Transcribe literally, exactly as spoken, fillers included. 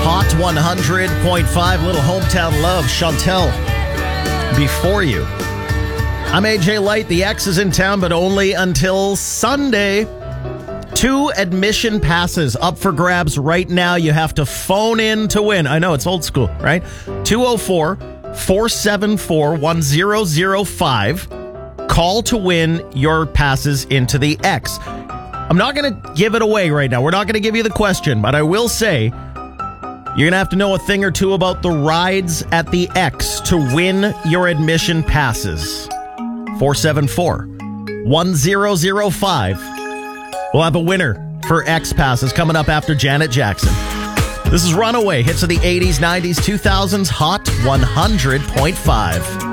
Hot one hundred point five, little hometown love. Chantel, before you. I'm A J Light. The X is in town, but only until Sunday. Two admission passes up for grabs right now. You have to phone in to win. I know, it's old school, right? two oh four, four seven four, one oh oh five. Call to win your passes into the X. I'm not going to give it away right now. We're not going to give you the question, but I will say you're going to have to know a thing or two about the rides at the X to win your admission passes. four seven four, one oh oh five. We'll have a winner for X passes coming up after Janet Jackson. This is Runaway, hits of the eighties, nineties, two thousands, Hot one hundred point five.